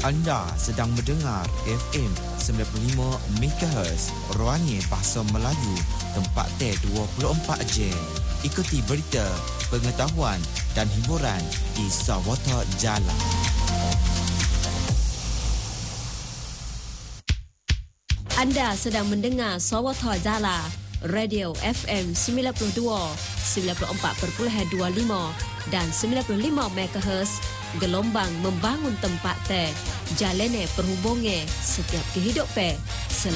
Anda sedang mendengar FM 95 MHz Ruangnya Bahasa Melayu, tempat T24 Jam. Ikuti berita, pengetahuan dan hiburan di Sawata Jalan. Anda sedang mendengar Sawata Jala, Radio FM 92, 94.25 dan 95 MHz, gelombang membangun tempat teh, jalannya perhubungan setiap kehidupan.